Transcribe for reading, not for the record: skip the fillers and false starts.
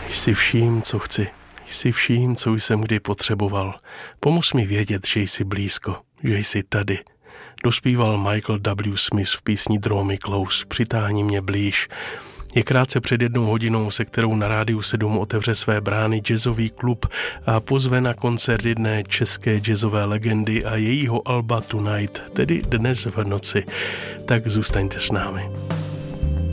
Jsi vším, co chci. Jsi vším, co jsem kdy potřeboval. Pomoz mi vědět, že jsi blízko, že jsi tady. Dospíval Michael W. Smith v písni Draw Me Close, Přitáhni mě blíž. Je krátce před 1 hodinou, se kterou na Rádiu 7 otevře své brány jazzový klub a pozve na koncert jedné české jazzové legendy a jejího alba Tonight, tedy Dnes v noci. Tak zůstaňte s námi.